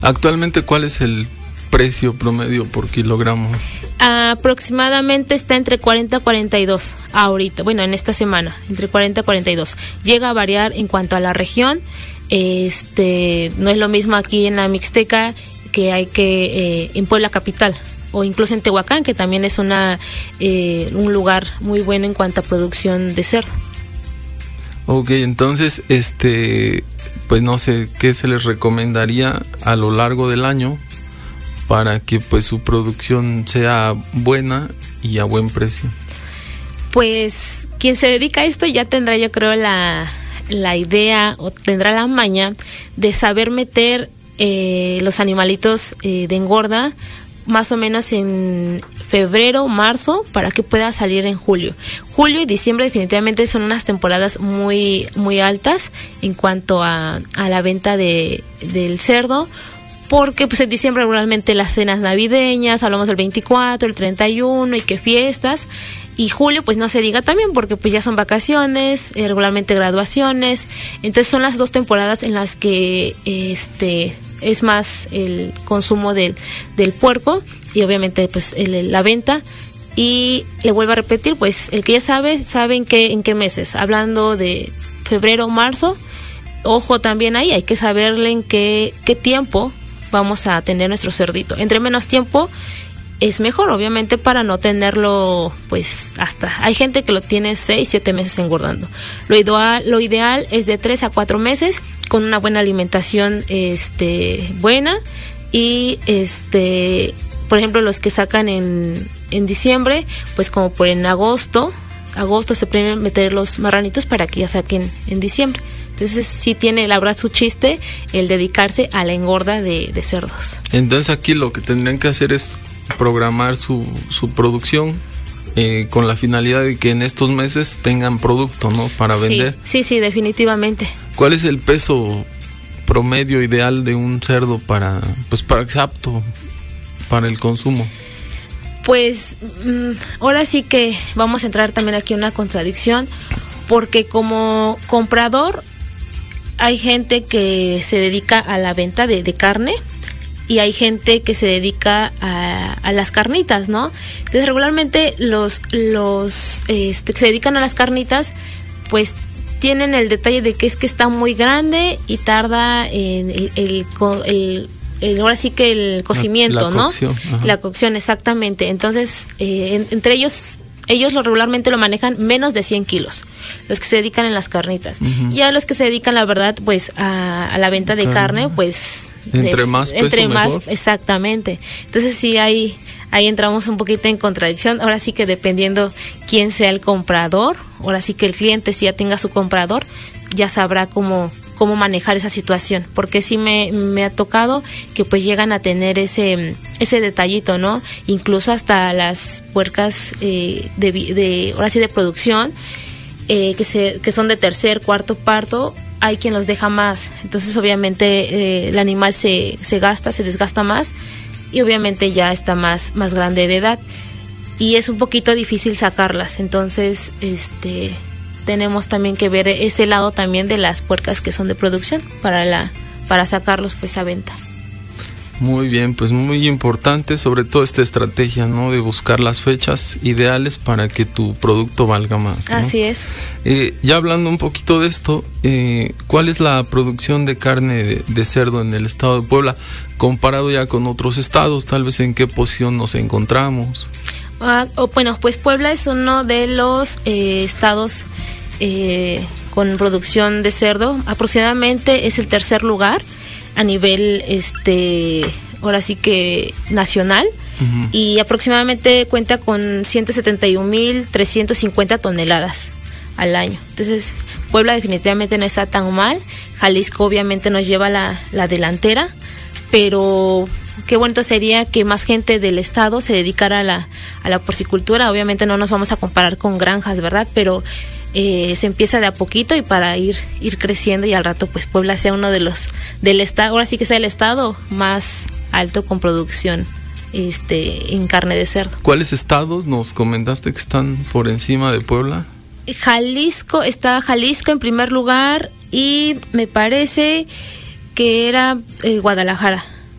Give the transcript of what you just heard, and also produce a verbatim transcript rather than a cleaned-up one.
Actualmente, ¿cuál es el precio promedio por kilogramo? Aproximadamente está entre cuarenta a cuarenta y dos ahorita, bueno, en esta semana, entre cuarenta a cuarenta y dos. Llega a variar en cuanto a la región. Este, no es lo mismo aquí en la Mixteca que hay que eh, en Puebla capital, o incluso en Tehuacán, que también es una eh, un lugar muy bueno en cuanto a producción de cerdo. Ok, entonces, este, pues no sé, ¿qué se les recomendaría a lo largo del año para que pues su producción sea buena y a buen precio? Pues quien se dedica a esto ya tendrá, yo creo, la, la idea o tendrá la maña de saber meter eh, los animalitos eh, de engorda más o menos en febrero, marzo, para que pueda salir en julio. Julio y diciembre definitivamente son unas temporadas muy, muy altas en cuanto a, a la venta de, del cerdo, porque pues en diciembre regularmente las cenas navideñas, hablamos del veinticuatro, el treinta y uno y que fiestas, y julio pues no se diga también porque pues ya son vacaciones, eh, regularmente graduaciones, entonces son las dos temporadas en las que este es más el consumo del, del puerco y obviamente pues el, la venta. Y le vuelvo a repetir, pues el que ya sabe, sabe en qué, en qué meses, hablando de febrero, marzo, ojo también ahí, hay que saberle en qué, qué tiempo vamos a tener nuestro cerdito. Entre menos tiempo es mejor, obviamente, para no tenerlo, pues hasta, hay gente que lo tiene seis, siete meses engordando. Lo ideal, lo ideal es de tres a cuatro meses con una buena alimentación este, buena y este, por ejemplo, los que sacan en, en diciembre, pues como por en agosto, agosto se pueden meter los marranitos para que ya saquen en diciembre. Entonces sí tiene la verdad su chiste el dedicarse a la engorda de, de cerdos. Entonces aquí lo que tendrían que hacer es programar su, su producción eh, con la finalidad de que en estos meses tengan producto, ¿no? Para sí, vender. Sí, sí, definitivamente. ¿Cuál es el peso promedio ideal de un cerdo para, pues, para que sea apto para el consumo? Pues mmm, ahora sí que vamos a entrar también aquí en una contradicción, porque como comprador hay gente que se dedica a la venta de, de carne y hay gente que se dedica a, a las carnitas, ¿no? Entonces regularmente los, los este, que se dedican a las carnitas pues tienen el detalle de que es que está muy grande y tarda en el, el, el, el ahora sí que el cocimiento, la, la cocción, ¿no? Ajá. La cocción, exactamente. Entonces eh, en, entre ellos ellos lo regularmente lo manejan menos de cien kilos, los que se dedican en las carnitas. Uh-huh. Y a los que se dedican, la verdad, pues a, a la venta de carne, pues entre es, más peso entre más, mejor. Exactamente. Entonces sí hay ahí entramos un poquito en contradicción. Ahora sí que dependiendo quién sea el comprador, ahora sí que el cliente, si ya tenga su comprador, ya sabrá cómo cómo manejar esa situación, porque sí me, me ha tocado que pues llegan a tener ese ese detallito, ¿no? Incluso hasta las puercas eh, de, de ahora sí de producción eh, que se que son de tercer, cuarto parto, hay quien los deja más, entonces obviamente eh, el animal se se gasta, se desgasta más y obviamente ya está más más grande de edad y es un poquito difícil sacarlas, entonces este tenemos también que ver ese lado también de las puercas que son de producción para la para sacarlos pues a venta. Muy bien, pues muy importante sobre todo esta estrategia, ¿no? De buscar las fechas ideales para que tu producto valga más, ¿no? Así es. Eh, ya hablando un poquito de esto, eh, ¿cuál es la producción de carne de, de cerdo en el estado de Puebla comparado ya con otros estados? Tal vez en qué posición nos encontramos. Ah, oh, bueno, pues Puebla es uno de los eh, estados eh, con producción de cerdo. Aproximadamente es el tercer lugar a nivel, este, ahora sí que nacional. Uh-huh. Y aproximadamente cuenta con ciento setenta y un mil trescientas cincuenta toneladas al año. Entonces, Puebla definitivamente no está tan mal. Jalisco obviamente nos lleva la, la delantera, pero qué bonito sería que más gente del estado se dedicara a la, a la porcicultura. Obviamente no nos vamos a comparar con granjas, ¿verdad? Pero eh, se empieza de a poquito y para ir ir creciendo y al rato pues Puebla sea uno de los del estado, ahora sí que sea el estado más alto con producción este en carne de cerdo. ¿Cuáles estados nos comentaste que están por encima de Puebla? Jalisco, está Jalisco en primer lugar y me parece que era eh, Guadalajara.